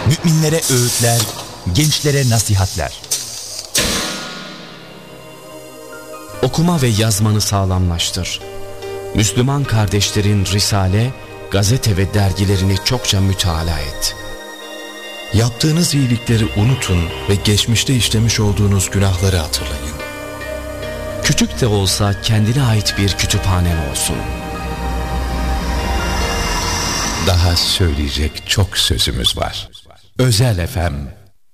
Müminlere öğütler, gençlere nasihatler. Okuma ve yazmanı sağlamlaştır. Müslüman kardeşlerin risale, gazete ve dergilerini çokça mütalaa et. Yaptığınız iyilikleri unutun ve geçmişte işlemiş olduğunuz günahları hatırlayın. Küçük de olsa kendine ait bir kütüphanen olsun. Daha söyleyecek çok sözümüz var. Özel FM